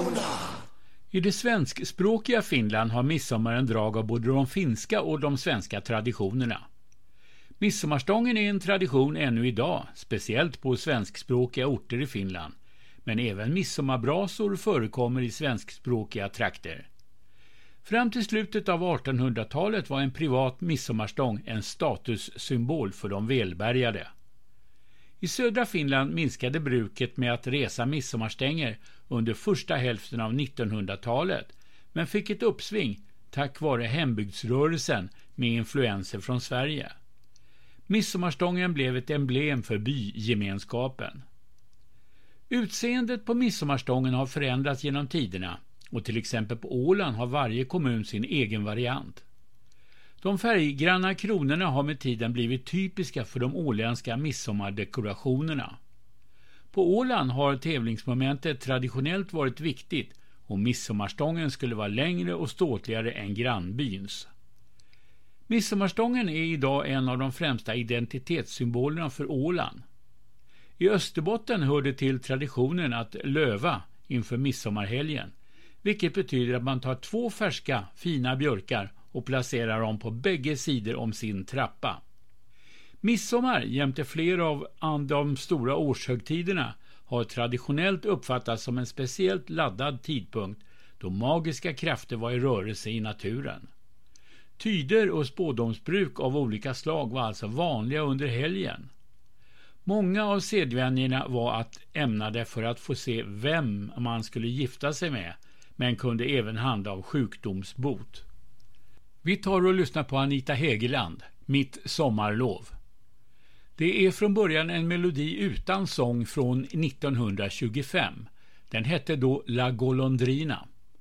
I det svenskspråkiga Finland har midsommar en drag av både de finska och de svenska traditionerna. Midsommarstången är en tradition ännu idag, speciellt på svenskspråkiga orter i Finland. Men även midsommarbrasor förekommer i svenskspråkiga trakter. Fram till slutet av 1800-talet var en privat midsommarstång en statussymbol för de välbärgade. I södra Finland minskade bruket med att resa midsommarstänger under första hälften av 1900-talet, men fick ett uppsving tack vare hembygdsrörelsen med influenser från Sverige. Midsommarstången blev ett emblem för bygemenskapen. Utseendet på midsommarstången har förändrats genom tiderna och till exempel på Åland har varje kommun sin egen variant. De färggranna kronorna har med tiden blivit typiska för de åländska midsommardekorationerna. På Åland har tävlingsmomentet traditionellt varit viktigt och midsommarstången skulle vara längre och ståtligare än grannbyns. Midsommarstången är idag en av de främsta identitetssymbolerna för Åland. I Österbotten hör det till traditionen att löva inför midsommarhelgen, vilket betyder att man tar 2 färska, fina björkar och placerar dem på bägge sidor om sin trappa. Midsommar jämte flera av de stora årshögtiderna har traditionellt uppfattats som en speciellt laddad tidpunkt då magiska krafter var i rörelse i naturen. Tyder och spådomsbruk av olika slag var alltså vanliga under helgen. Många av sedvänjorna var att ämnade för att få se vem man skulle gifta sig med, men kunde även handla om sjukdomsbot. Vi tar och lyssnar på Anita Hegeland, Mitt sommarlov. Det är från början en melodi utan sång från 1925. Den hette då La Golondrina.